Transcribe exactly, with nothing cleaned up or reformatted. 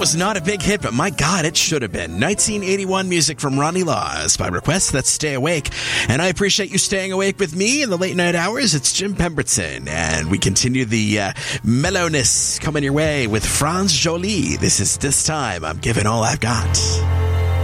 was not a big hit, but my God, it should have been. nineteen eighty-one music from Ronnie Laws. By request, that's Stay Awake. And I appreciate you staying awake with me in the late night hours. It's Jim Pemberton, and we continue the uh, mellowness coming your way with Franz Jolie. This is This Time I'm Giving All I've Got.